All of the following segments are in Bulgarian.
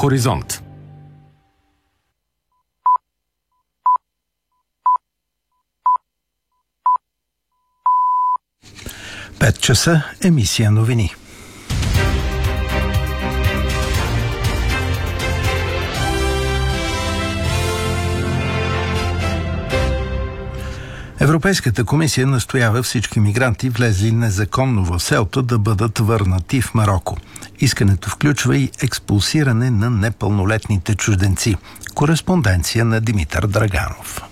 Хоризонт. 5 часа, емисия новини. Европейската комисия настоява всички мигранти, влезли незаконно в селото, да бъдат върнати в Мароко. Искането включва и експулсиране на непълнолетните чужденци. Кореспонденция на Димитър Драганов.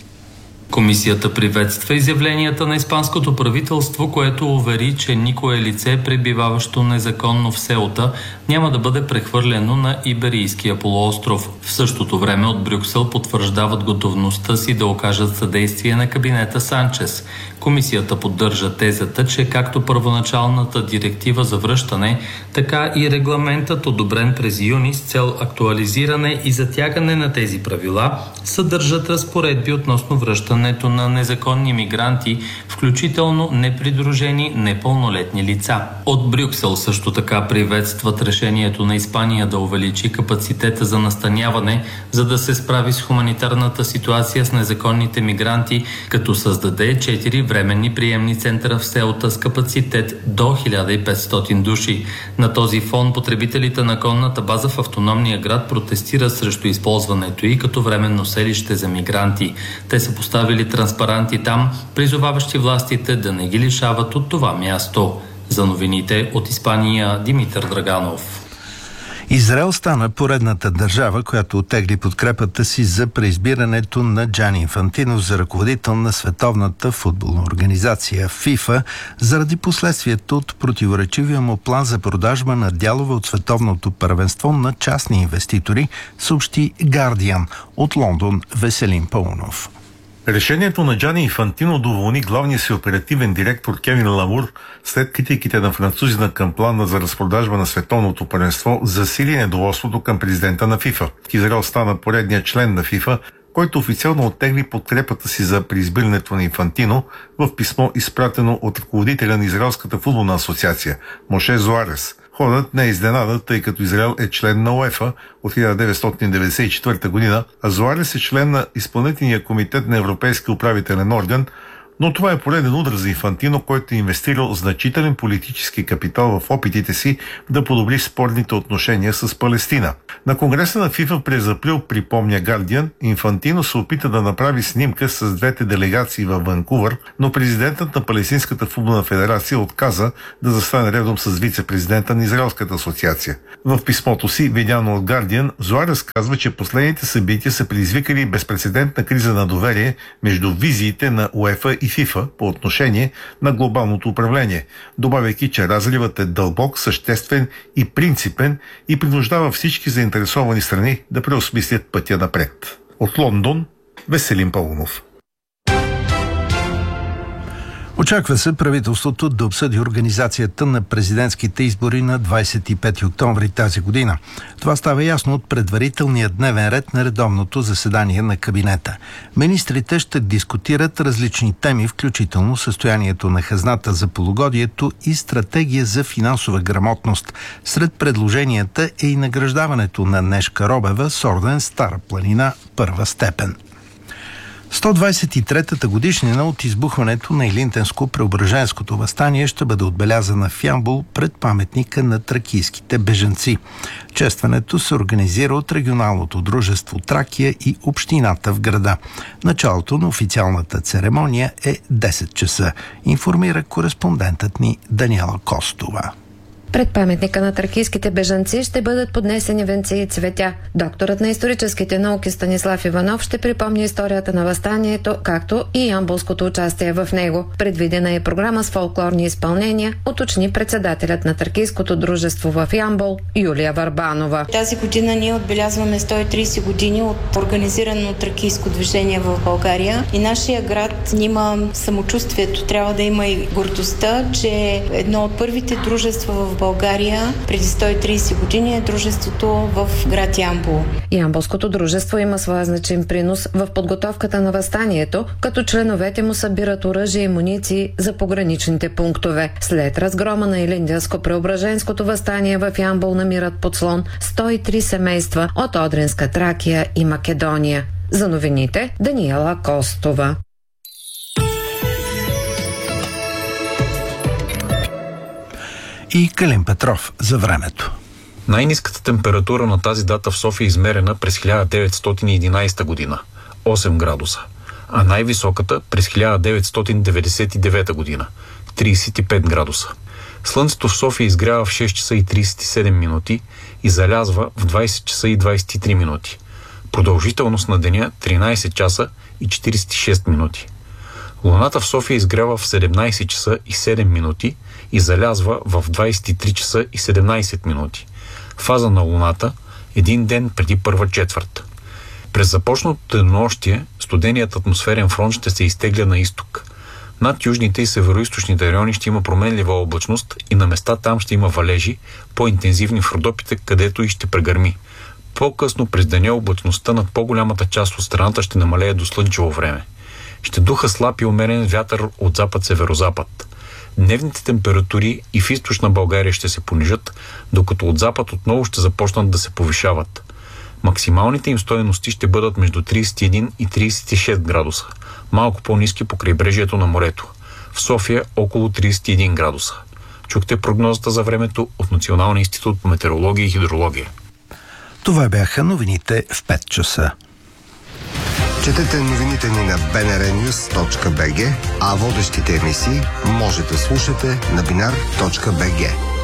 Комисията приветства изявленията на испанското правителство, което увери, че никое лице, пребиваващо незаконно в селата, няма да бъде прехвърлено на Иберийския полуостров. В същото време от Брюксел потвърждават готовността си да окажат съдействие на кабинета Санчес. Комисията поддържа тезата, че както първоначалната директива за връщане, така и регламентът, одобрен през юни с цел актуализиране и затягане на тези правила, съдържат разпоредби относно връщането на незаконни мигранти, включително непридружени непълнолетни лица. От Брюксел също така приветстват решението на Испания да увеличи капацитета за настаняване, за да се справи с хуманитарната ситуация с незаконните мигранти, като създаде 4 временни приемни центъра в селата с капацитет до 1500 души. На този фон потребителите на конната база в автономния град протестират срещу използването й като временно селище за мигранти. Те са поставили транспаранти там, призоваващи властите да не ги лишават от това място. За новините от Испания, Димитър Драганов. Израел стана поредната държава, която оттегли подкрепата си за преизбирането на Джани Инфантино за ръководител на Световната футболна организация ФИФА заради последствието от противоречивия му план за продажба на дялове от световното първенство на частни инвеститори, съобщи Гардиан. От Лондон Веселин Паунов. Решението на Джани Инфантино да уволни главния си оперативен директор Кевин Ламур след критиките на французина към плана за разпродажба на световното първенство засили недоволството към президента на ФИФА. Израел стана поредният член на ФИФА, който официално оттегли подкрепата си за преизбирането на Инфантино в писмо, изпратено от ръководителя на Израелската футболна асоциация Моше Зоарес. Ходът не е изненада, тъй като Израел е член на УЕФА от 1994 година, а Зоарес е член на изпълнителния комитет на Европейския управителен орган, но това е пореден удар за Инфантино, който е инвестирал значителен политически капитал в опитите си да подобри спорните отношения с Палестина. На конгреса на ФИФА през април, припомня Гардиан, Инфантино се опита да направи снимка с двете делегации във Ванкувър, но президентът на Палестинската футболна федерация отказа да застане редом с вице-президента на Израелската асоциация. В писмото си, видяно от Гардиан, Зоарес казва, че последните събития са предизвикали безпрецедентна криза на доверие между визиите на УЕФА и ФИФА по отношение на глобалното управление, добавяйки, че разливът е дълбок, съществен и принципен и принуждава всички заинтересовани страни да преосмислят пътя напред. От Лондон Веселин Паунов. Очаква се правителството да обсъди организацията на президентските избори на 25 октомври тази година. Това става ясно от предварителния дневен ред на редовното заседание на кабинета. Министрите ще дискутират различни теми, включително състоянието на хазната за полугодието и стратегия за финансова грамотност. Сред предложенията е и награждаването на Нешка Робева с орден Стара планина първа степен. 123-та годишнина от избухването на Илинтенско-Преображенското въстание ще бъде отбелязана в Ямбол пред паметника на тракийските бежанци. Честването се организира от регионалното дружество Тракия и общината в града. Началото на официалната церемония е 10 часа, информира кореспондентът ни Даниела Костова. Пред паметника на тракийските бежанци ще бъдат поднесени венци и цветя. Докторът на историческите науки Станислав Иванов ще припомни историята на въстанието, както и ямболското участие в него. Предвидена е програма с фолклорни изпълнения, уточни председателят на тракийското дружество в Ямбол Юлия Варбанова. Тази година ние отбелязваме 130 години от организирано тракийско движение в България и нашия град има самочувствието, трябва да има и гордостта, че едно от първите дружества в България преди 130 години е дружеството в град Ямбол. Ямболското дружество има своя значим принос в подготовката на въстанието, като членовете му събират оръжие и муниции за пограничните пунктове. След разгрома на Илинденско-Преображенското въстание в Ямбол намират подслон 103 семейства от Одринска Тракия и Македония. За новините Даниела Костова. И Калин Петров за времето. Най-ниската температура на тази дата в София е измерена през 1911 година – 8 градуса, а най-високата през 1999 година – 35 градуса. Слънцето в София изгрява в 6 часа и 37 минути и залязва в 20 часа и 23 минути. Продължителност на деня 13 часа и 46 минути. Луната в София изгрява в 17 часа и 7 минути и залязва в 23 часа и 17 минути. Фаза на Луната – един ден преди първа четвърт. През започналото денонощие студеният атмосферен фронт ще се изтегля на изток. Над южните и североизточните райони ще има променлива облачност и на места там ще има валежи, по-интензивни в Родопите, където и ще прегърми. По-късно през деня облачността над по-голямата част от страната ще намалее до слънчево време. Ще духа слаб и умерен вятър от запад-северозапад. Дневните температури и в източна България ще се понижат, докато от запад отново ще започнат да се повишават. Максималните им стойности ще бъдат между 31 и 36 градуса, малко по-ниски по крайбрежието на морето. В София около 31 градуса. Чухте прогнозата за времето от Националния институт по метеорология и хидрология. Това бяха новините в 5 часа. Четете новините ни на bnrnews.bg, а водещите емисии може да слушате на binar.bg.